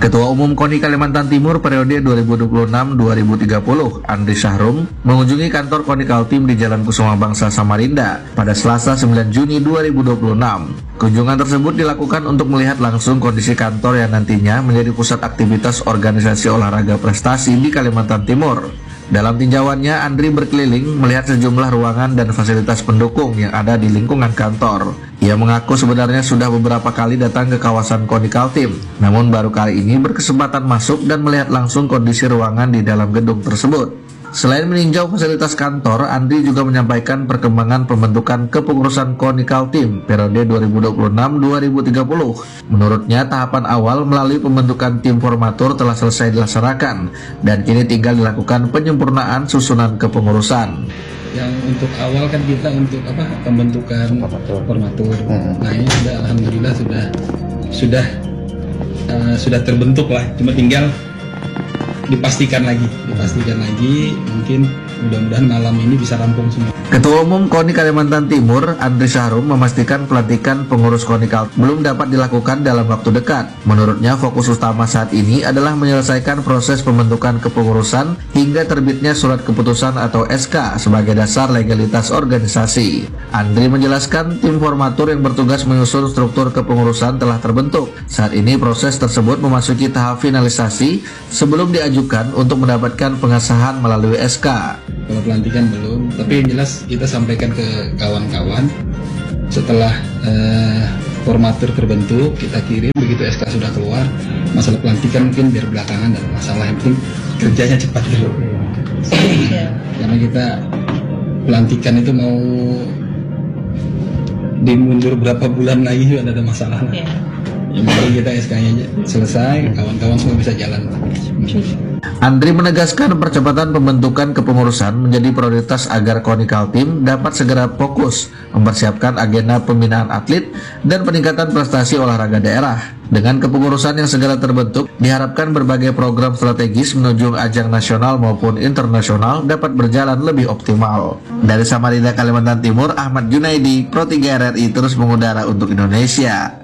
Ketua Umum KONI Kalimantan Timur periode 2026-2030, Andri Syahrum, mengunjungi kantor KONI Kaltim di Jalan Kusuma Bangsa Samarinda pada Selasa 9 Juni 2026. Kunjungan tersebut dilakukan untuk melihat langsung kondisi kantor yang nantinya menjadi pusat aktivitas organisasi olahraga prestasi di Kalimantan Timur. Dalam tinjauannya, Andri berkeliling melihat sejumlah ruangan dan fasilitas pendukung yang ada di lingkungan kantor. Ia mengaku sebenarnya sudah beberapa kali datang ke kawasan KONI Kaltim, namun baru kali ini berkesempatan masuk dan melihat langsung kondisi ruangan di dalam gedung tersebut. Selain meninjau fasilitas kantor, Andri juga menyampaikan perkembangan pembentukan kepengurusan KONI Kaltim periode 2026-2030. Menurutnya, tahapan awal melalui pembentukan tim formatur telah selesai dilaksanakan dan kini tinggal dilakukan penyempurnaan susunan kepengurusan. Yang untuk awal kan kita untuk pembentukan formatur. Nah, ini sudah alhamdulillah sudah terbentuk lah. Cuma tinggal dipastikan lagi, mungkin mudah-mudahan malam ini bisa rampung semua. Ketua Umum KONI Kalimantan Timur, Andri Syahrum, memastikan pelantikan pengurus KONI Kaltim belum dapat dilakukan dalam waktu dekat. Menurutnya, fokus utama saat ini adalah menyelesaikan proses pembentukan kepengurusan hingga terbitnya surat keputusan atau SK sebagai dasar legalitas organisasi. Andri menjelaskan tim formatur yang bertugas menyusun struktur kepengurusan telah terbentuk. Saat ini proses tersebut memasuki tahap finalisasi sebelum diajukan untuk mendapatkan pengesahan melalui SK. Kalau pelantikan belum, tapi yang jelas kita sampaikan ke kawan-kawan setelah formatur terbentuk, kita kirim, begitu SK sudah keluar. Masalah pelantikan mungkin biar belakangan, dan masalah yang penting kerjanya cepat dulu. Karena kita pelantikan itu mau dimundur berapa bulan lagi juga ada masalah. Yang penting kita SK-nya aja selesai, kawan-kawan semua bisa jalan. Andri menegaskan percepatan pembentukan kepengurusan menjadi prioritas agar KONI Kaltim dapat segera fokus mempersiapkan agenda pembinaan atlet dan peningkatan prestasi olahraga daerah. Dengan kepengurusan yang segera terbentuk, diharapkan berbagai program strategis menuju ajang nasional maupun internasional dapat berjalan lebih optimal. Dari Samarinda, Kalimantan Timur, Ahmad Junaidi, Pro 3 RRI terus mengudara untuk Indonesia.